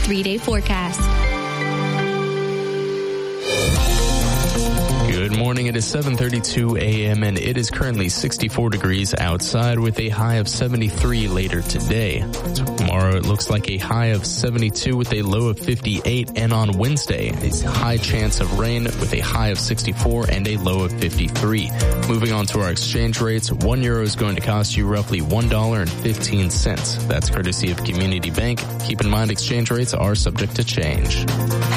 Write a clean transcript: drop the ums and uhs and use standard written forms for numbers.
3-day forecast. Good morning. It is 7:32 a.m. and it is currently 64 degrees outside with a high of 73 later today. Tomorrow it looks like a high of 72 with a low of 58, and on Wednesday a high chance of rain with a high of 64 and a low of 53. Moving on to our exchange rates, €1 is going to cost you roughly $1.15. That's courtesy of Community Bank. Keep in mind exchange rates are subject to change.